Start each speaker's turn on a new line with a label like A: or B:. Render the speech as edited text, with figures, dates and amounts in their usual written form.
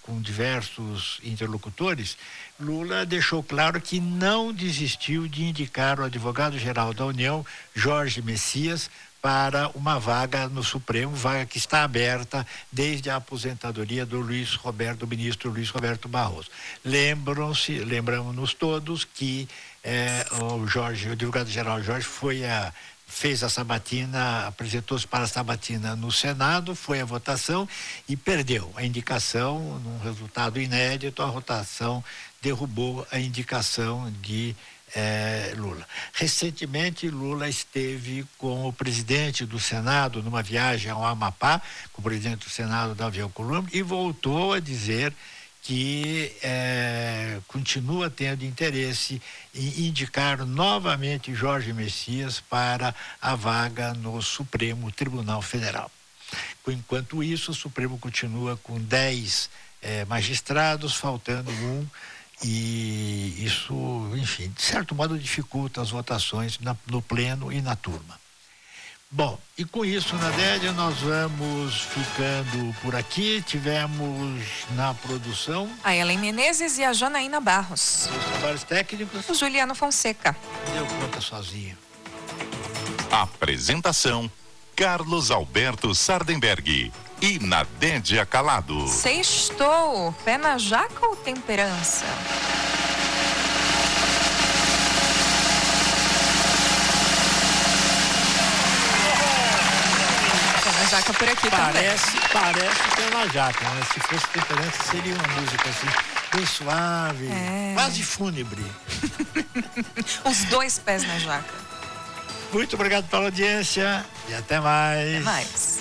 A: com diversos interlocutores, Lula deixou claro que não desistiu de indicar o advogado-geral da União, Jorge Messias, para uma vaga no Supremo, vaga que está aberta desde a aposentadoria do ministro Luiz Roberto Barroso. Lembramos-nos todos que o advogado-geral Jorge fez a sabatina, apresentou-se para a sabatina no Senado, foi à votação e perdeu a indicação, num resultado inédito. A votação derrubou a indicação de Lula. Recentemente, Lula esteve com o presidente do Senado numa viagem ao Amapá, com o presidente do Senado, Davi Alcolumbre, e voltou a dizer que continua tendo interesse em indicar novamente Jorge Messias para a vaga no Supremo Tribunal Federal. Enquanto isso, o Supremo continua com 10 magistrados, faltando um, e isso, enfim, de certo modo dificulta as votações no pleno e na turma. Bom, e com isso, Nadélia, nós vamos ficando por aqui. Tivemos na produção
B: a Ellen Menezes e a Janaína Barros.
A: Os trabalhos técnicos,
B: o Juliano Fonseca.
A: Deu conta sozinho.
C: Apresentação: Carlos Alberto Sardenberg e Nadélia Calado.
B: Sextou, pé na jaca ou temperança? Jaca por aqui
A: parece pé na jaca, né? Se fosse temperança, seria uma música assim, bem suave, quase fúnebre.
B: Os dois pés na jaca.
A: Muito obrigado pela audiência e até mais.
B: Até mais.